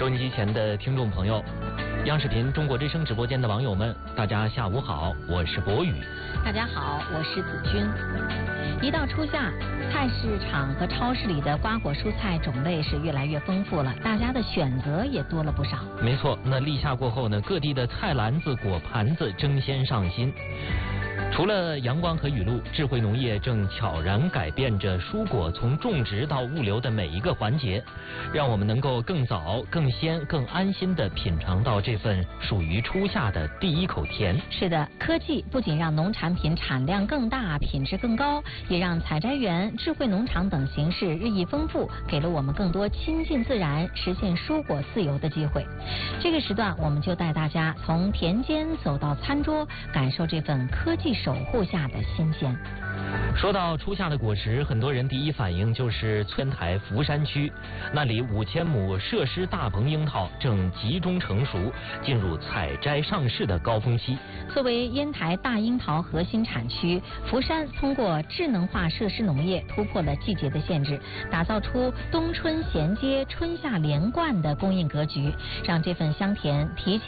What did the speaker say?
收音机前的听众朋友，央视频中国之声直播间的网友们，大家下午好，我是博宇。 大家好，我是子君。一到初夏，菜市场和超市里的瓜果蔬菜种类是越来越丰富了，大家的选择也多了不少。 没错，那立夏过后呢，各地的菜篮子、果盘子争先上新。除了阳光和雨露，智慧农业正悄然改变着蔬果从种植到物流的每一个环节，让我们能够更早、更鲜、更安心地品尝到这份属于初夏的第一口甜。 是的，科技不仅让农产品产量更大、品质更高，也让采摘园、智慧农场等形式日益丰富，给了我们更多亲近自然、实现蔬果自由的机会。这个时段，我们就带大家从田间走到餐桌，感受这份科技守护下的新鲜。 说到初夏的果实，很多人第一反应就是烟台福山区，那里5000亩设施大棚樱桃正集中成熟，进入采摘上市的高峰期。 作为烟台大樱桃核心产区，福山通过智能化设施农业突破了季节的限制，打造出冬春衔接、春夏连贯的供应格局，让这份香甜提前